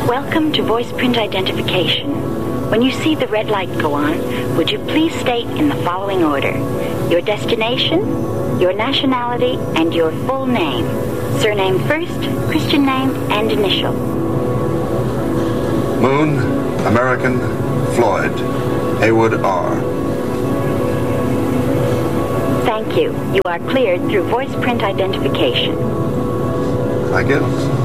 Welcome to voice print identification. When you see the red light go on, would you please state in the following order your destination, your nationality, and your full name. Surname first, Christian name, and initial. Moon, American, Floyd, Haywood R. Thank you. You are cleared through voice print identification. Thank you.